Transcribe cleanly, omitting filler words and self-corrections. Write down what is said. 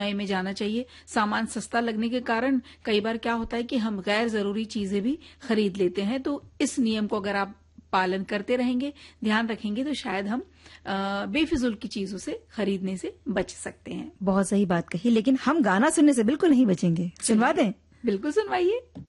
में जाना चाहिए। सामान सस्ता लगने के कारण कई बार क्या होता है कि हम गैर जरूरी चीजें भी खरीद लेते हैं। तो इस नियम को अगर आप पालन करते रहेंगे, ध्यान रखेंगे, तो शायद हम बेफिजूल की चीजों से खरीदने से बच सकते हैं। बहुत सही बात कही, लेकिन हम गाना सुनने से बिल्कुल नहीं बचेंगे। सुनवा दें? बिल्कुल सुनवाइए।